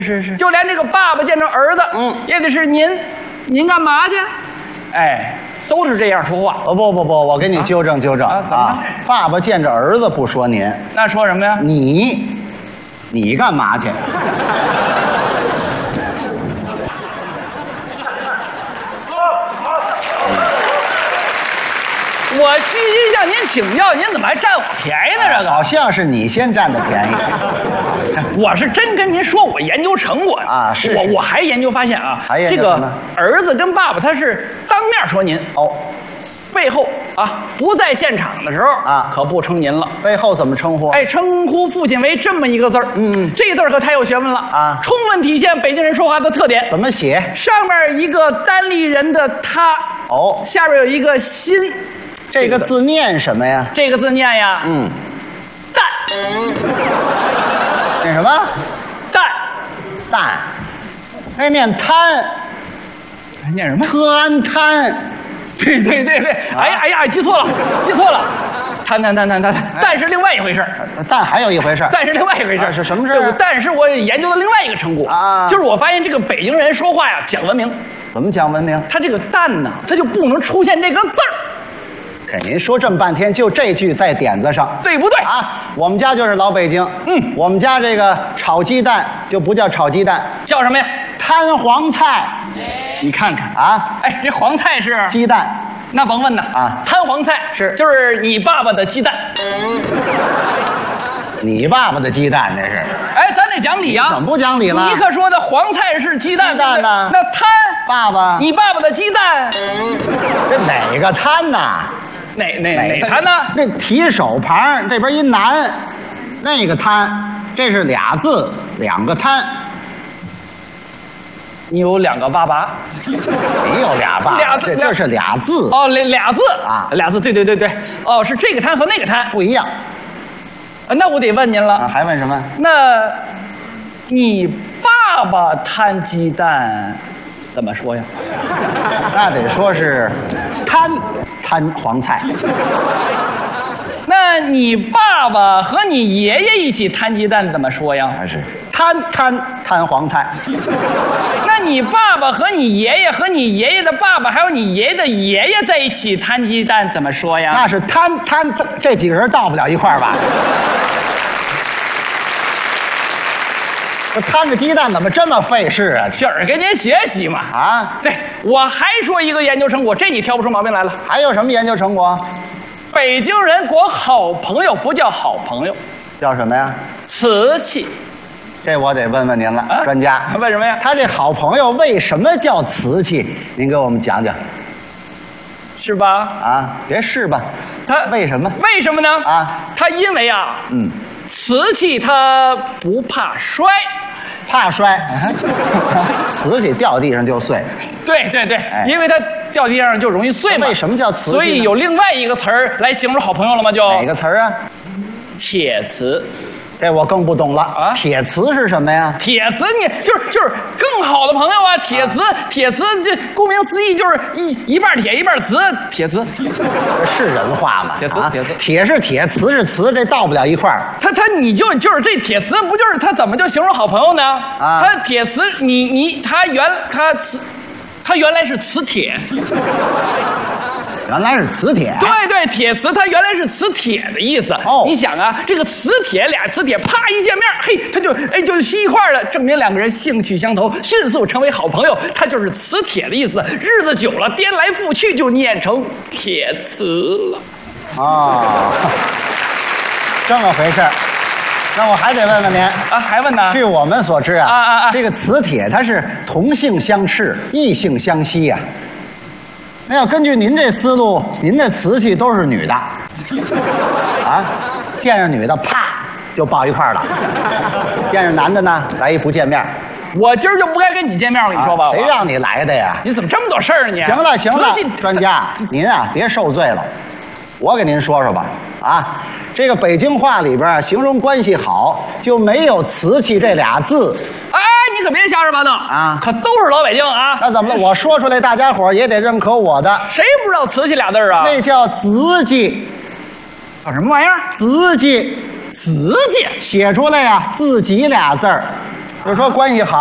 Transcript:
是， 就连这个爸爸见着儿子，也得是您，您干嘛去？哎，都是这样说话。 不，我给你纠正纠正怎么了？ 爸爸见着儿子不说您， 那说什么呀？ 你干嘛去？ 我虚心向您请教，您怎么还占我便宜呢？这个好像是你先占的便宜。 我是真跟您说，我研究成果啊，是我还研究发现啊，这个儿子跟爸爸他是当面说您哦， 背后啊不在现场的时候啊可不称您了。 背后怎么称呼？ 哎，称呼父亲为这么一个字儿，这个字儿可太有学问了啊， 充分体现北京人说话的特点。 怎么写？ 上面一个单立人的他， 哦， 下边有一个心。 这个字念什么呀？ 这个字念呀，蛋。 念什么？蛋。哎，念贪。 念什么？ 贪。 对。哎呀，记错了。贪。蛋是另外一回事。 蛋还有一回事。 蛋是另外一回事。 是什么事？ 蛋是我研究的另外一个成果啊，就是我发现这个北京人说话呀讲文明。 怎么讲文明？ 他这个蛋呢，他就不能出现这个字儿。 给您说这么半天，就这句在点子上， 对不对啊？我们家就是老北京，我们家这个炒鸡蛋就不叫炒鸡蛋， 叫什么呀？ 摊黄菜。 你看看啊， 哎，这黄菜是鸡蛋， 那甭问呐啊， 摊黄菜就是你爸爸的鸡蛋。 你爸爸的鸡蛋这是？ 哎，咱得讲理啊！ 怎么不讲理了？ 你可说的黄菜是鸡蛋， 鸡蛋呢？ 那摊爸爸， 你爸爸的鸡蛋， 这哪个摊呐？ 哪摊呢？ 那提手旁这边一男，那个摊，这是俩字，两个摊。 你有两个爸爸？ 没有俩爸爸，这是俩字。 哦，俩字啊， 俩字，对。哦，是这个摊和那个摊不一样。 那我得问您了。 还问什么？ 那，你爸爸摊鸡蛋怎么说呀？ 那得说是摊黄菜。 那你爸爸和你爷爷一起摊鸡蛋怎么说呀？ 还是摊黄菜。 那你爸爸和你爷爷和你爷爷的爸爸还有你爷爷的爷爷在一起摊鸡蛋怎么说呀？ 那是摊，这几个人到不了一块儿吧？这摊个鸡蛋怎么这么费事啊？ 今儿跟您学习嘛。 啊， 对，我还说一个研究成果，这你挑不出毛病来了。 还有什么研究成果？ 北京人管好朋友不叫好朋友， 叫什么呀？ 瓷器。 这我得问问您了，专家。 问什么呀？ 他这好朋友为什么叫瓷器？您给我们讲讲。 是吧？ 啊，别是吧？ 他为什么？ 为什么呢？ 啊， 他因为啊，瓷器它不怕摔。 怕摔，瓷器掉地上就碎。 对，因为它掉地上就容易碎嘛。 为什么叫瓷器？ 所以有另外一个词儿来形容好朋友了吗？就哪个词儿啊？ 铁瓷。 这我更不懂了啊！铁瓷是什么呀？ 铁瓷你就是更好的朋友啊！铁瓷这顾名思义就是一半铁一半瓷，铁瓷。 这是人话吗？ 铁瓷， 铁是铁，瓷是瓷，这到不了一块儿。 你就是这铁瓷，不就是他怎么就形容好朋友呢？ 啊， 他铁瓷，他原来是磁铁。 原来是磁铁。 对，铁瓷它原来是磁铁的意思。哦，你想啊，这个磁铁俩磁铁啪一见面，嘿，它就吸一块了，证明两个人兴趣相投，迅速成为好朋友。它就是磁铁的意思。日子久了，颠来覆去就念成铁瓷了。 哦，这么回事。那我还得问问您啊，还问呢？ 据我们所知啊，这个磁铁它是同性相斥，异性相吸呀。那要根据您这思路，您这瓷器都是女的，啊，见着女的啪就抱一块儿了，见着男的呢来一不见面。 我今儿就不该跟你见面，我跟你说吧。 谁让你来的呀？ 你怎么这么多事儿呢？你行了，专家，您啊别受罪了，我给您说说吧。啊，这个北京话里边形容关系好就没有瓷器这俩字。 哎，你可别瞎说八道啊！ 可都是老北京啊！ 那怎么了？我说出来，大家伙也得认可我的。 谁不知道瓷器俩字啊？ 那叫瓷器。 叫什么玩意儿？ 瓷器。 瓷器写出来呀，自己俩字儿。 就说关系好。